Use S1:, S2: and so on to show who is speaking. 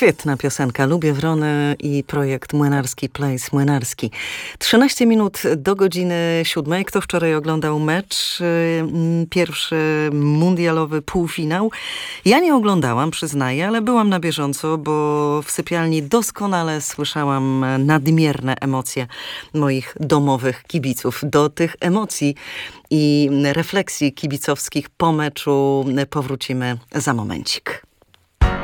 S1: Świetna piosenka. Lubię Wronę i projekt Młynarski Place Młynarski. 13 minut do godziny 7. Kto wczoraj oglądał mecz? Pierwszy mundialowy półfinał. Ja nie oglądałam, przyznaję, ale byłam na bieżąco, bo w sypialni doskonale słyszałam nadmierne emocje moich domowych kibiców. Do tych emocji i refleksji kibicowskich po meczu powrócimy za momencik.